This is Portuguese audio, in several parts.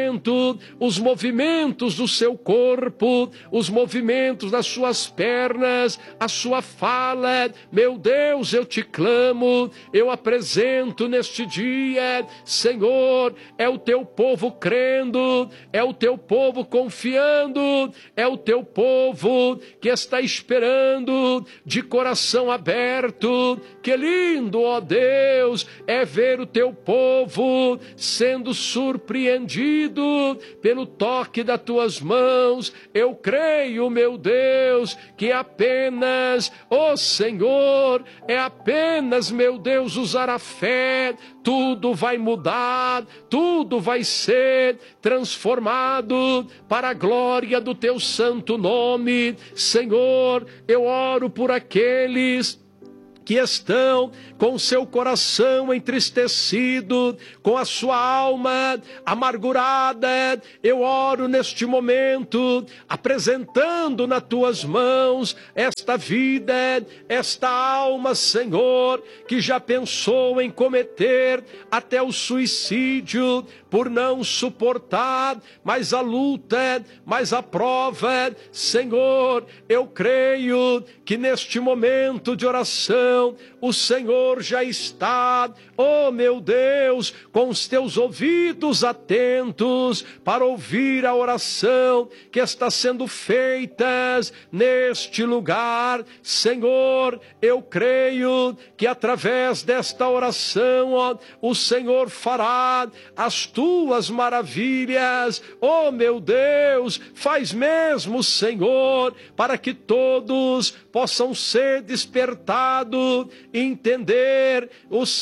apresento os movimentos do seu corpo, os movimentos das suas pernas, a sua fala. Meu Deus, eu te clamo, eu apresento neste dia, Senhor, é o teu povo crendo, é o teu povo confiando, é o teu povo que está esperando de coração aberto. Que lindo, ó Deus, é ver o teu povo sendo surpreendido pelo toque das tuas mãos. Eu creio, meu Deus, que apenas, ó Senhor, é apenas, meu Deus, usar a fé, tudo vai mudar, tudo vai ser transformado para a glória do teu santo nome. Senhor, eu oro por aqueles que estão com seu coração entristecido, com a sua alma amargurada. Eu oro neste momento, apresentando nas tuas mãos esta vida, esta alma, Senhor, que já pensou em cometer até o suicídio, por não suportar mais a luta, mais a prova. Senhor, eu creio que neste momento de oração, o Senhor já está, oh meu Deus, com os teus ouvidos atentos para ouvir a oração que está sendo feita neste lugar. Senhor, eu creio que através desta oração, ó, o Senhor fará as tuas maravilhas. Oh meu Deus, faz mesmo, Senhor, para que todos possam ser despertados, entender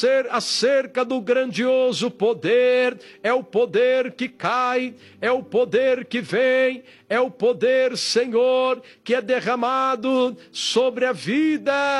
acerca do grandioso poder. É o poder que cai, é o poder que vem, é o poder, Senhor, que é derramado sobre a vida